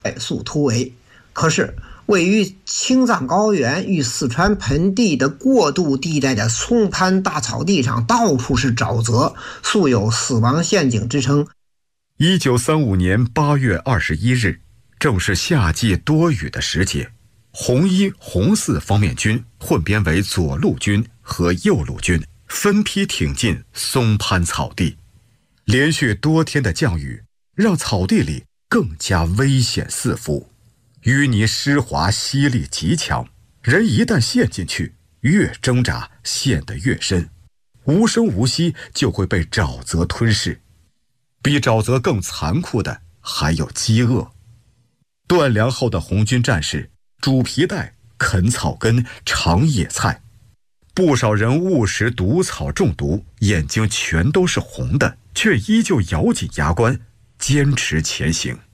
快速突围。可是，位于青藏高原与四川盆地的过渡地带的松潘大草地上，到处是沼泽，素有死亡陷阱之称。 1935年8月21日，正是夏季多雨的时节，红一、红四方面军混编为左路军和右路军，分批挺进松潘草地。连续多天的降雨，让草地里更加危险四伏。淤泥湿滑，吸力极强，人一旦陷进去，越挣扎陷得越深，无声无息就会被沼泽吞噬。比沼泽更残酷的还有饥饿。断粮后的红军战士煮皮带、啃草根、尝野菜，不少人误食毒草中毒，眼睛全都是红的，却依旧咬紧牙关，坚持前行。